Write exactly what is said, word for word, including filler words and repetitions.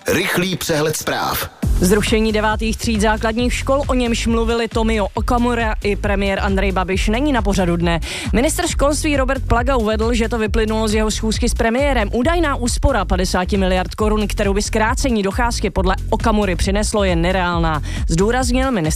Rychlý přehled zpráv. Zrušení devátých tříd základních škol, o němž mluvili Tomio Okamura i premiér Andrej Babiš, není na pořadu dne. Ministr školství Robert Plaga uvedl, že to vyplynulo z jeho schůzky s premiérem. Údajná úspora padesát miliard korun, kterou by zkrácení docházky podle Okamury přineslo, je nereálná, zdůraznil ministr